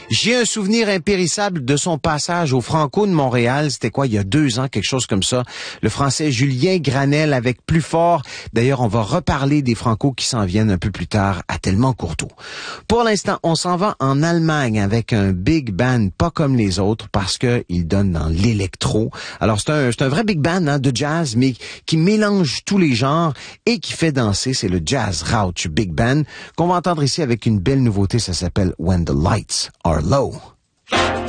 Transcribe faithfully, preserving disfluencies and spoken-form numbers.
J'ai un souvenir impérissable de son passage au Franco de Montréal. C'était quoi, il y a deux ans, quelque chose comme ça. Le Français Julien Granel avec Plus fort. D'ailleurs, on va reparler des Franco qui s'en viennent un peu plus tard à Tellement Courteau. Pour l'instant, on s'en va en Allemagne avec un big band pas comme les autres parce que il donne dans l'électro. Alors, c'est un, c'est un vrai big band hein, de jazz, mais qui mélange tous les genres et qui fait danser. C'est le Jazz Rauch Big Band qu'on va entendre ici avec une belle nouveauté. Ça s'appelle When the Lights Are Low.